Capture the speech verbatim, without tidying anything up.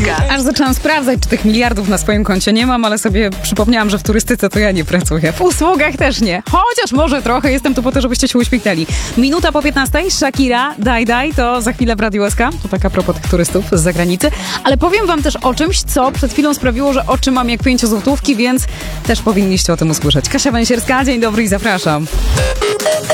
Szymborska. Aż zaczęłam sprawdzać, czy tych miliardów na swoim koncie nie mam, ale sobie przypomniałam, że w turystyce to ja nie pracuję. W usługach też nie. Chociaż może trochę, jestem tu po to, żebyście się uśmiechnęli. Minuta po piętnastej, Shakira, Daj Daj, to za chwilę w Radiu S K. To tak a propos tych turystów z zagranicy. Ale powiem wam też o czymś, co przed chwilą sprawiło, że oczy mam jak pięciozłotówki, więc też powinniście o tym usłyszeć. Kasia Węsierska, dzień dobry i zapraszam.